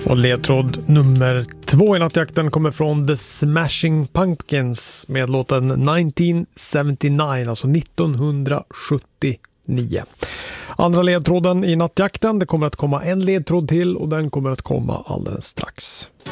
Och ledtråd nummer 2 i nattjakten kommer från The Smashing Pumpkins med låten 1979, alltså 1979. Andra ledtråden i nattjakten, det kommer att komma en ledtråd till och den kommer att komma alldeles strax.